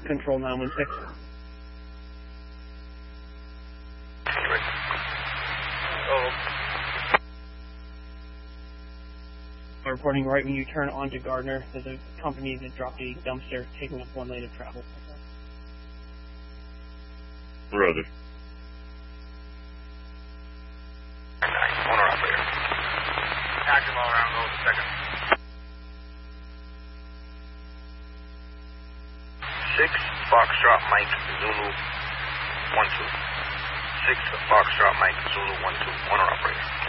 Control 916. Reporting right when you turn onto Gardner, there's a company that dropped a dumpster taking up 1 lane of travel. Roger. Owner operator. Active all around, hold a second. 6 Foxtrot Mike Zulu 12. 6 Foxtrot Mike Zulu 12. Owner operator.